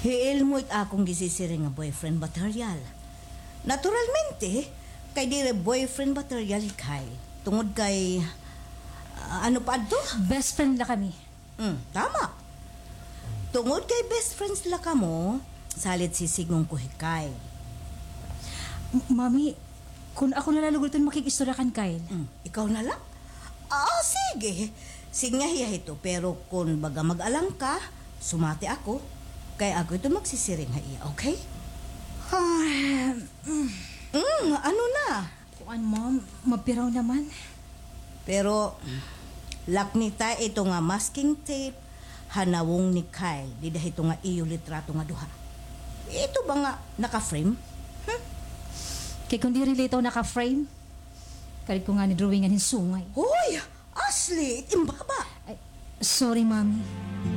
Hiil mo it akong gisisiring nga boyfriend material. Naturalmente, kay dire boyfriend material kay tungod kay ano pa adto? Best friend na kami. Tama. Tungod kay best friends la kamo, salit sisigong ko hikay. Mami, kung ako nalalugutan makikistorya kan Kyle. Ikaw na lang? Sige. Sige nga hiya ito, pero kung baga mag-alang ka, sumati ako. Kaya ako ito magsisiring ha iya, okay? Ano na? Kuan mom, mapiraw naman. Pero, laknita ito nga masking tape, hanawong ni Kyle, di dahil ito nga iyo litrato nga duha. Ito ba nga naka-frame? Kaya kung di relate naka-frame, kalit ko nga ni drawingan yung sungay. Hoy! Ashley, itimbaba! Ay, sorry, Mami.